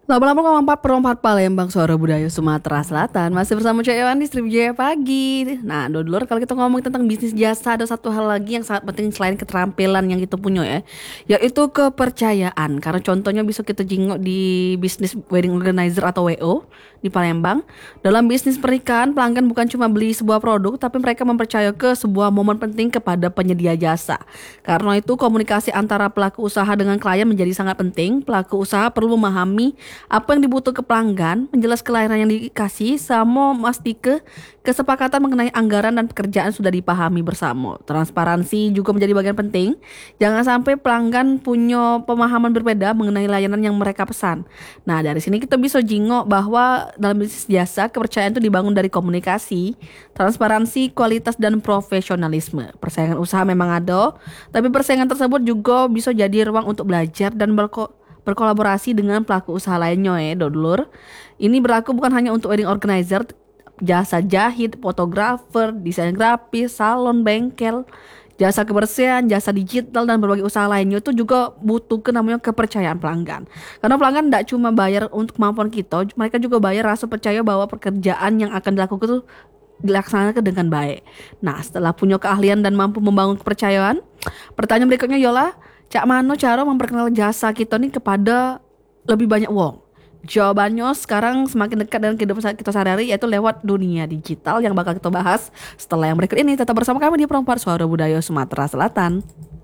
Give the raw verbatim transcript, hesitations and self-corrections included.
Lama-lama lompat perompat Palembang Suara Budaya Sumatera Selatan. Masih bersama Cak Ewan di Strip Jaya Pagi. Nah, dulur kalau kita ngomong tentang bisnis jasa, ada satu hal lagi yang sangat penting selain keterampilan yang kita punya ya, yaitu kepercayaan. Karena contohnya bisa kita jingok di bisnis wedding organizer atau W O di Palembang. Dalam bisnis pernikahan, pelanggan bukan cuma beli sebuah produk, tapi mereka mempercaya ke sebuah momen penting kepada penyedia jasa. Karena itu komunikasi antara pelaku usaha dengan klien menjadi sangat penting. Pelaku usaha perlu memahami apa yang dibutuhkan pelanggan, menjelas layanan yang dikasih, sama memastikan kesepakatan mengenai anggaran dan pekerjaan sudah dipahami bersama. Transparansi juga menjadi bagian penting. Jangan sampai pelanggan punya pemahaman berbeda mengenai layanan yang mereka pesan. Nah, dari sini kita bisa jingok bahwa dalam bisnis jasa, kepercayaan itu dibangun dari komunikasi, transparansi, kualitas, dan profesionalisme. Persaingan usaha memang ada, tapi persaingan tersebut juga bisa jadi ruang untuk belajar dan berko berkolaborasi dengan pelaku usaha lainnya ya, dulur. Ini berlaku bukan hanya untuk wedding organizer, jasa jahit, fotografer, desain grafis, salon, bengkel, jasa kebersihan, jasa digital dan berbagai usaha lainnya itu juga butuh ke namanya kepercayaan pelanggan. Karena pelanggan tidak cuma bayar untuk kemampuan kita, mereka juga bayar rasa percaya bahwa pekerjaan yang akan dilakukan itu dilaksanakan dengan baik. Nah, setelah punya keahlian dan mampu membangun kepercayaan, pertanyaan berikutnya Yola, Cak mano cara memperkenalkan jasa kita nih kepada lebih banyak wong? Jawabannya sekarang semakin dekat dengan kehidupan kita sehari-hari, yaitu lewat dunia digital yang bakal kita bahas setelah yang berikut ini. Tetap bersama kami di Perempat Suara Budaya Sumatera Selatan.